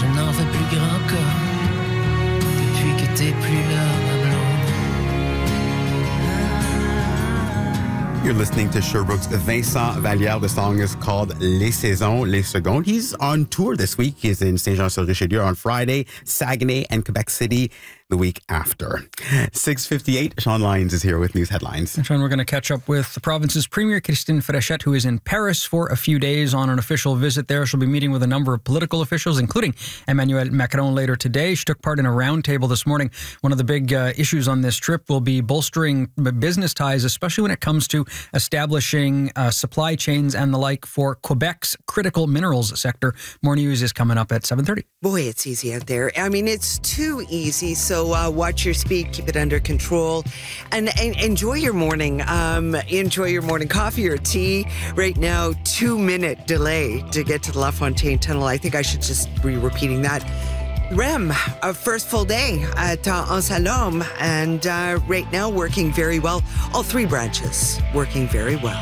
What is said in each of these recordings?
Je n'en fais plus grand cas depuis que t'es plus là, ma blonde. You're listening to Sherbrooke's Vincent Valliere. The song is called Les Saisons, Les Secondes. He's on tour this week. He's in Saint-Jean-sur-Richelieu on Friday, Saguenay and Quebec City the week after. 6:58, Sean Lyons is here with news headlines. And Sean, we're going to catch up with the province's Premier, Christine Fréchette, who is in Paris for a few days on an official visit there. She'll be meeting with a number of political officials, including Emmanuel Macron later today. She took part in a roundtable this morning. One of the big issues on this trip will be bolstering business ties, especially when it comes to establishing supply chains and the like for Quebec's critical minerals sector. More news is coming up at 7:30. Boy, it's easy out there. I mean, it's too easy. So watch your speed, keep it under control, and enjoy your morning. Enjoy your morning coffee or tea. Right now, 2-minute delay to get to the LaFontaine Tunnel. I think I should just be repeating that. REM, our first full day at Ansalom, and right now working very well. All 3 branches working very well.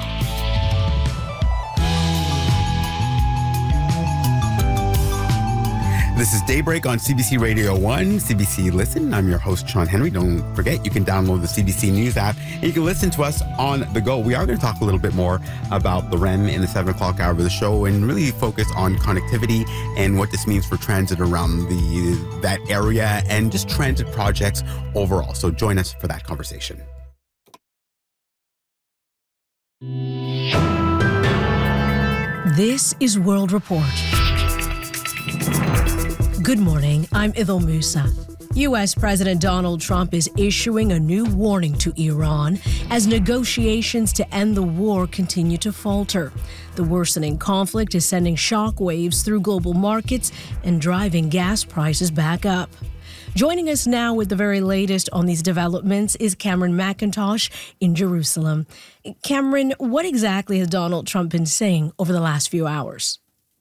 This is Daybreak on CBC Radio 1, CBC Listen. I'm your host, Sean Henry. Don't forget, you can download the CBC News app and you can listen to us on the go. We are going to talk a little bit more about the REM in the 7 o'clock hour of the show and really focus on connectivity and what this means for transit around that area and just transit projects overall. So join us for that conversation. This is World Report. Good morning, I'm Ithel Musa. U.S. President Donald Trump is issuing a new warning to Iran as negotiations to end the war continue to falter. The worsening conflict is sending shockwaves through global markets and driving gas prices back up. Joining us now with the very latest on these developments is Cameron McIntosh in Jerusalem. Cameron, what exactly has Donald Trump been saying over the last few hours?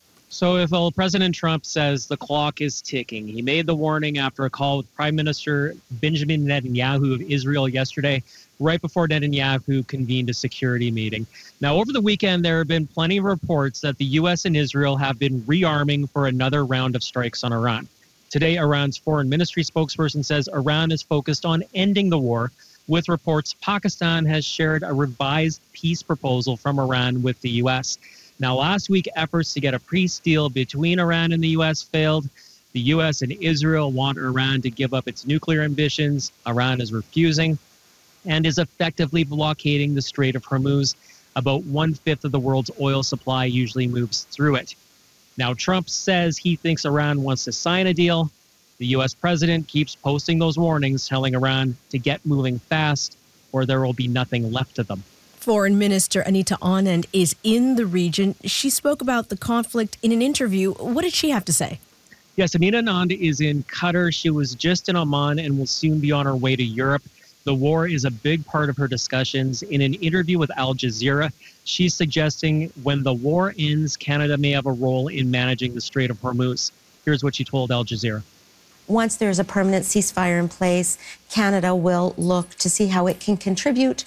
So if President Trump says the clock is ticking, he made the warning after a call with Prime Minister Benjamin Netanyahu of Israel yesterday, right before Netanyahu convened a security meeting. Now, over the weekend, there have been plenty of reports that the U.S. and Israel have been rearming for another round of strikes on Iran. Today, Iran's foreign ministry spokesperson says Iran is focused on ending the war, with reports Pakistan has shared a revised peace proposal from Iran with the U.S. Now, last week, efforts to get a peace deal between Iran and the U.S. failed. The U.S. and Israel want Iran to give up its nuclear ambitions. Iran is refusing and is effectively blockading the Strait of Hormuz. About 1/5 of the world's oil supply usually moves through it. Now, Trump says he thinks Iran wants to sign a deal. The U.S. president keeps posting those warnings, telling Iran to get moving fast or there will be nothing left of them. Foreign Minister Anita Anand is in the region. She spoke about the conflict in an interview. What did she have to say? Yes, Anita Anand is in Qatar. She was just in Oman and will soon be on her way to Europe. The war is a big part of her discussions. In an interview with Al Jazeera, she's suggesting when the war ends, Canada may have a role in managing the Strait of Hormuz. Here's what she told Al Jazeera. Once there's a permanent ceasefire in place, Canada will look to see how it can contribute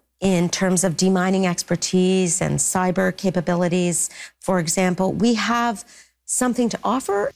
in terms of demining expertise and cyber capabilities. For example, we have something to offer.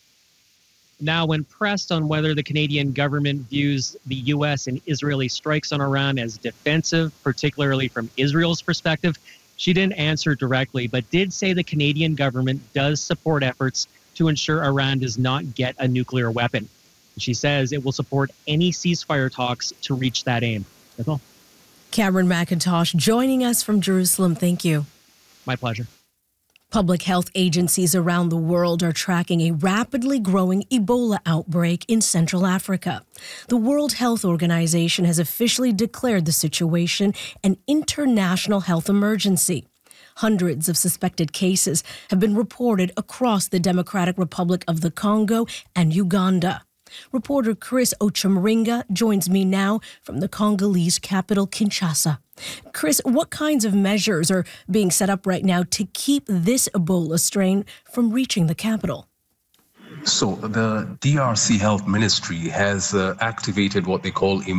Now, when pressed on whether the Canadian government views the U.S. and Israeli strikes on Iran as defensive, particularly from Israel's perspective, she didn't answer directly, but did say the Canadian government does support efforts to ensure Iran does not get a nuclear weapon. She says it will support any ceasefire talks to reach that aim. That's all. Cameron McIntosh joining us from Jerusalem. Thank you. My pleasure. Public health agencies around the world are tracking a rapidly growing Ebola outbreak in Central Africa. The World Health Organization has officially declared the situation an international health emergency. Hundreds of suspected cases have been reported across the Democratic Republic of the Congo and Uganda. Reporter Chris Ochemringa joins me now from the Congolese capital, Kinshasa. Chris, what kinds of measures are being set up right now to keep this Ebola strain from reaching the capital? So the DRC Health Ministry has activated what they call